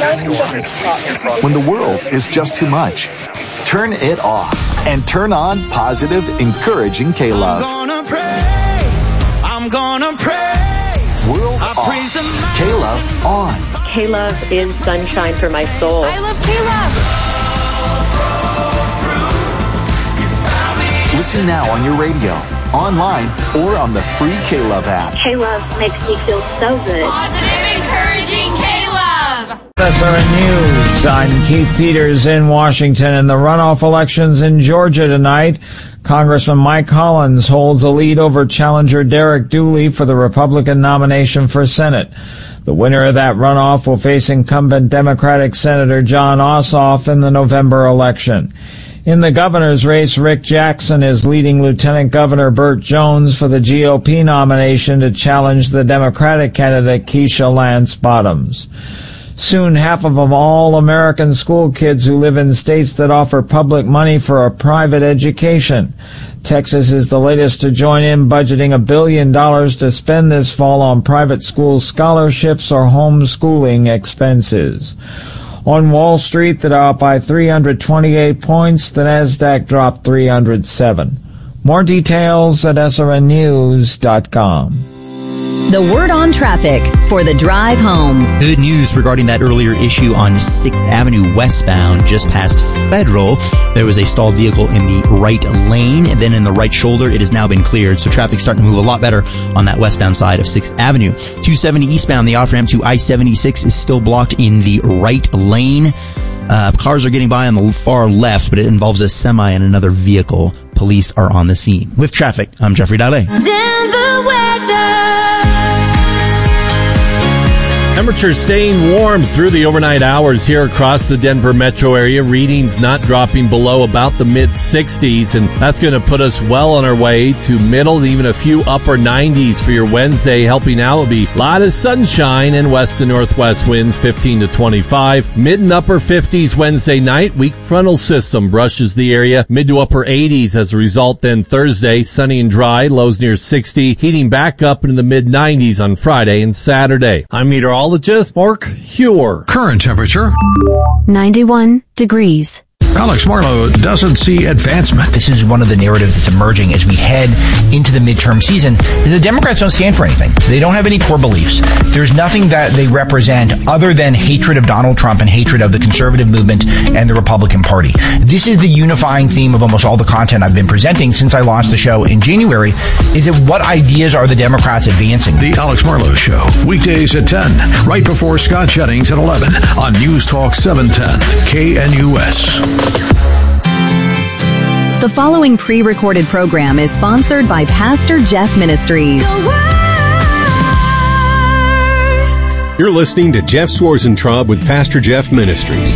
When the world is just too much, turn it off and turn on positive, encouraging K-Love. I'm gonna praise. World off. K-Love on. K-Love is sunshine for my soul. I love K-Love. Listen now on your radio, online, or on the free K-Love app. K-Love makes me feel so good. Positive, encouraging K-Love. SRN News. I'm Keith Peters in Washington. In the runoff elections in Georgia tonight, Congressman Mike Collins holds a lead over challenger Derek Dooley for the Republican nomination for Senate. The winner of that runoff will face incumbent Democratic Senator Jon Ossoff in the November election. In the governor's race, Rick Jackson is leading Lieutenant Governor Burt Jones for the GOP nomination to challenge the Democratic candidate Keisha Lance Bottoms. Soon, half of all American school kids who live in states that offer public money for a private education. Texas is the latest to join in, budgeting $1 billion to spend this fall on private school scholarships or homeschooling expenses. On Wall Street, the Dow up by 328 points. The Nasdaq dropped 307. More details at srnnews.com. The word on traffic for the drive home. Good news regarding that earlier issue on 6th Avenue westbound just past Federal. There was a stalled vehicle in the right lane, and then in the right shoulder. It has now been cleared, so traffic's starting to move a lot better on that westbound side of 6th Avenue. 270 eastbound, the off-ramp to I-76 is still blocked in the right lane. Cars are getting by on the far left, but it involves a semi and another vehicle. Police are on the scene. With traffic, I'm Jeffrey Dalle. Denver weather. Temperatures staying warm through the overnight hours here across the Denver metro area. Readings not dropping below about the mid-60s, and that's going to put us well on our way to middle, even a few upper 90s for your Wednesday. Helping out will be a lot of sunshine and west to northwest winds, 15 to 25. Mid and upper 50s Wednesday night. Weak frontal system brushes the area. Mid to upper 80s as a result. Then Thursday, sunny and dry, lows near 60. Heating back up into the mid-90s on Friday and Saturday. I'm meteorologist Mark Huer. Current temperature 91 degrees. Alex Marlowe doesn't see advancement. This is one of the narratives that's emerging as we head into the midterm season. The Democrats don't stand for anything. They don't have any core beliefs. There's nothing that they represent other than hatred of Donald Trump and hatred of the conservative movement and the Republican Party. This is the unifying theme of almost all the content I've been presenting since I launched the show in January. Is it what ideas are the Democrats advancing? The Alex Marlowe Show, weekdays at 10, right before Scott Jennings at 11 on News Talk 710 KNUS. The following pre-recorded program is sponsored by Pastor Jeff Ministries. You're listening to Jeff Schwarzentraub with Pastor Jeff Ministries.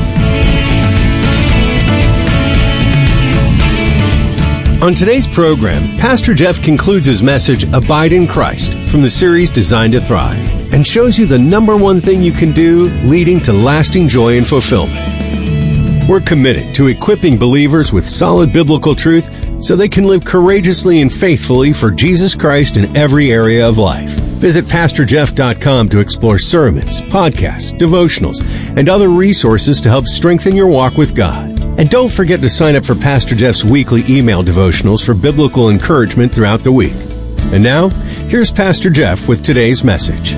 On today's program, Pastor Jeff concludes his message, Abide in Christ, from the series Designed to Thrive, and shows you the number one thing you can do leading to lasting joy and fulfillment. We're committed to equipping believers with solid biblical truth so they can live courageously and faithfully for Jesus Christ in every area of life. Visit PastorJeff.com to explore sermons, podcasts, devotionals, and other resources to help strengthen your walk with God. And don't forget to sign up for Pastor Jeff's weekly email devotionals for biblical encouragement throughout the week. And now, here's Pastor Jeff with today's message.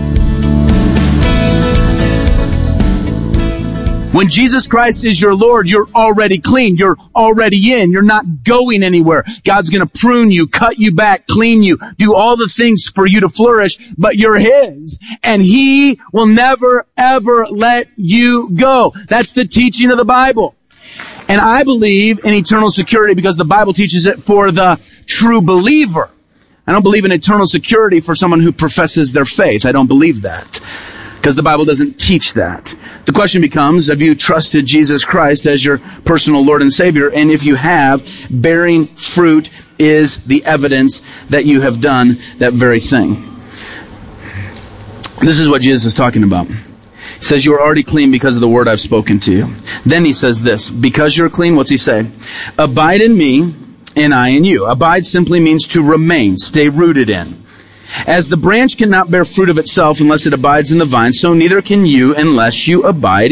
When Jesus Christ is your Lord, you're already clean. You're already in. You're not going anywhere. God's going to prune you, cut you back, clean you, do all the things for you to flourish, but you're His. And He will never, ever let you go. That's the teaching of the Bible. And I believe in eternal security because the Bible teaches it for the true believer. I don't believe in eternal security for someone who professes their faith. I don't believe that, because the Bible doesn't teach that. The question becomes, have you trusted Jesus Christ as your personal Lord and Savior? And if you have, bearing fruit is the evidence that you have done that very thing. This is what Jesus is talking about. He says, you are already clean because of the word I've spoken to you. Then he says this, because you're clean, what's he say? Abide in me, and I in you. Abide simply means to remain, stay rooted in. As the branch cannot bear fruit of itself unless it abides in the vine, so neither can you unless you abide